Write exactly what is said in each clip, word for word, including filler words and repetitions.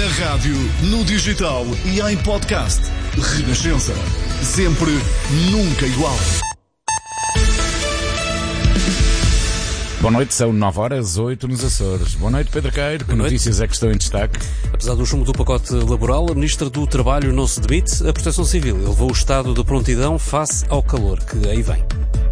Na rádio, no digital e em podcast. Renascença. Sempre, nunca igual. Boa noite, são nove horas, oito nos Açores. Boa noite, Pedro Queiro. Que notícias é que estão em destaque? Apesar do chumbo do pacote laboral, a Ministra do Trabalho não se demite. A Proteção Civil elevou o estado de prontidão face ao calor que aí vem.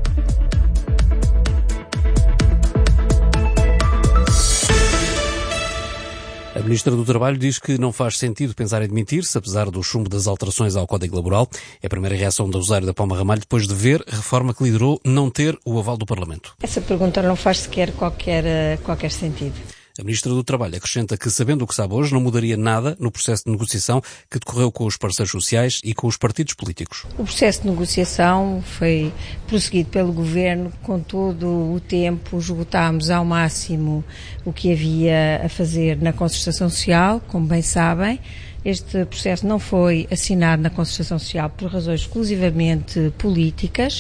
A Ministra do Trabalho diz que não faz sentido pensar em demitir-se, apesar do chumbo das alterações ao Código Laboral. É a primeira reação da Rosário da Palma Ramalho depois de ver a reforma que liderou não ter o aval do Parlamento. Essa pergunta não faz sequer qualquer, qualquer sentido. A Ministra do Trabalho acrescenta que, sabendo o que sabe hoje, não mudaria nada no processo de negociação que decorreu com os parceiros sociais e com os partidos políticos. O processo de negociação foi prosseguido pelo Governo com todo o tempo, esgotámos ao máximo o que havia a fazer na concertação social, como bem sabem. Este processo não foi assinado na concertação social por razões exclusivamente políticas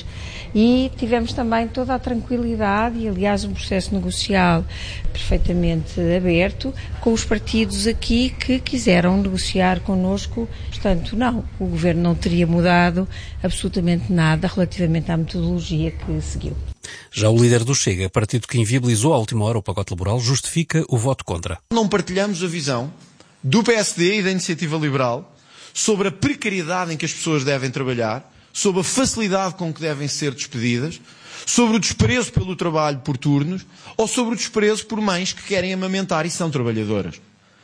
e tivemos também toda a tranquilidade e, aliás, um processo negocial perfeitamente aberto com os partidos aqui que quiseram negociar connosco. Portanto, não, o Governo não teria mudado absolutamente nada relativamente à metodologia que seguiu. Já o líder do Chega, partido que inviabilizou à última hora o pacote laboral, justifica o voto contra. Não partilhamos a visão do P S D e da Iniciativa Liberal sobre a precariedade em que as pessoas devem trabalhar, sobre a facilidade com que devem ser despedidas, sobre o desprezo pelo trabalho por turnos ou sobre o desprezo por mães que querem amamentar e são trabalhadoras.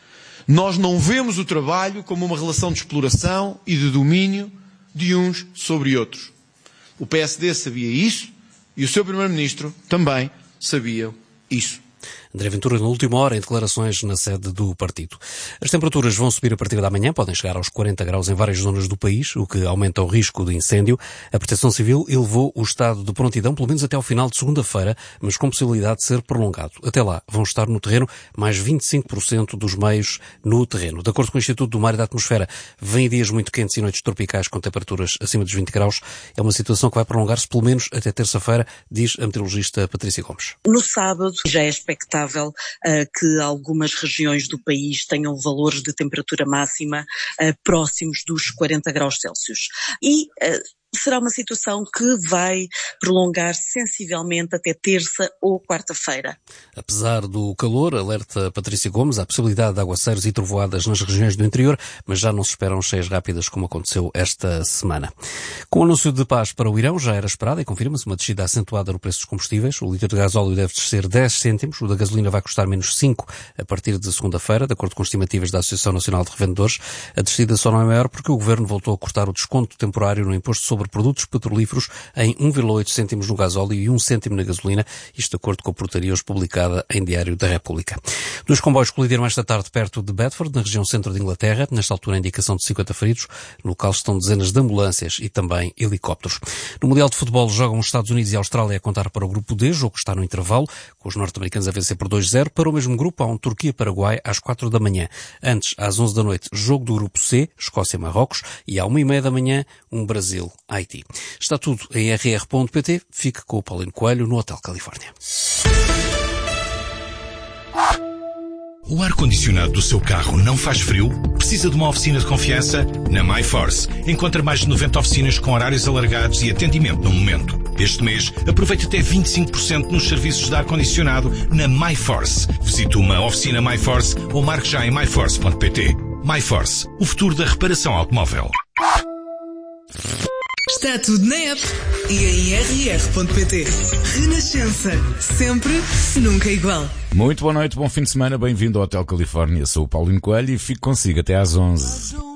Nós não vemos o trabalho como uma relação de exploração e de domínio de uns sobre outros. O P S D sabia isso e o seu Primeiro-Ministro também sabia isso. André Ventura, na última hora, em declarações na sede do partido. As temperaturas vão subir a partir da manhã, podem chegar aos quarenta graus em várias zonas do país, o que aumenta o risco de incêndio. A Proteção Civil elevou o estado de prontidão pelo menos até ao final de segunda-feira, mas com possibilidade de ser prolongado. Até lá, vão estar no terreno mais vinte e cinco por cento dos meios no terreno. De acordo com o Instituto do Mar e da Atmosfera, vêm dias muito quentes e noites tropicais com temperaturas acima dos vinte graus. É uma situação que vai prolongar-se pelo menos até terça-feira, diz a meteorologista Patrícia Gomes. No sábado já é expectável Uh, que algumas regiões do país tenham valores de temperatura máxima uh, próximos dos quarenta graus Celsius. E uh, será uma situação que vai prolongar sensivelmente até terça ou quarta-feira. Apesar do calor, alerta Patrícia Gomes, há possibilidade de aguaceiros e trovoadas nas regiões do interior, mas já não se esperam cheias rápidas como aconteceu esta semana. Com o anúncio de paz para o Irão, já era esperado e confirma-se uma descida acentuada no preço dos combustíveis. O litro de gasóleo deve descer dez cêntimos, o da gasolina vai custar menos cinco a partir de segunda-feira, de acordo com estimativas da Associação Nacional de Revendedores. A descida só não é maior porque o Governo voltou a cortar o desconto temporário no imposto sobre produtos petrolíferos em um vírgula oito cêntimos no gasóleo e um cêntimo na gasolina, isto de acordo com a portaria hoje publicada em Diário da República. Dois comboios colidiram esta tarde perto de Bedford, na região centro de Inglaterra. Nesta altura, a indicação de cinquenta feridos. No local estão dezenas de ambulâncias e também helicópteros. No Mundial de Futebol jogam os Estados Unidos e a Austrália a contar para o grupo D, jogo que está no intervalo, com os norte-americanos a vencer por dois a zero. Para o mesmo grupo há um Turquia-Paraguai às quatro da manhã. Antes, às onze da noite, jogo do grupo C, Escócia-Marrocos, e à uma e meia da manhã, um Brasil-Haiti. Está tudo em r r ponto p t. Fique com o Paulino Coelho no Hotel Califórnia. O ar-condicionado do seu carro não faz frio? Precisa de uma oficina de confiança? Na MyForce. Encontra mais de noventa oficinas com horários alargados e atendimento no momento. Este mês, aproveite até vinte e cinco por cento nos serviços de ar-condicionado na MyForce. Visite uma oficina MyForce ou marque já em my force ponto p t. MyForce, o futuro da reparação automóvel. Está tudo na app e em r r ponto p t. Renascença. Sempre, nunca igual. Muito boa noite, bom fim de semana. Bem-vindo ao Hotel Califórnia. Sou o Paulino Coelho e fico consigo até às onze.